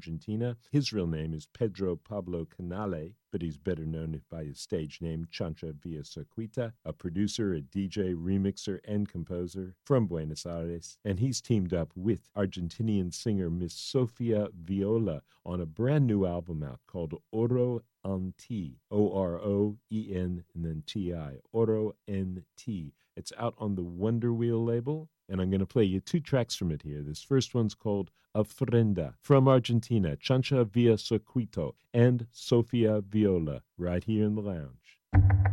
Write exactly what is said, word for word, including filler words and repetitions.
Argentina. His real name is Pedro Pablo Canale, but he's better known by his stage name, Chancha Villa Circuita, a producer, a D J, remixer, and composer from Buenos Aires. And he's teamed up with Argentinian singer Miss Sofia Viola on a brand new album out called Oro en Ti, O R O E N and then T I, Oro en Ti. It's out on the Wonder Wheel label, and I'm going to play you two tracks from it here. This first one's called Ofrenda from Argentina, Chancha Villa Circuito and Sofia Viola, right here in the lounge.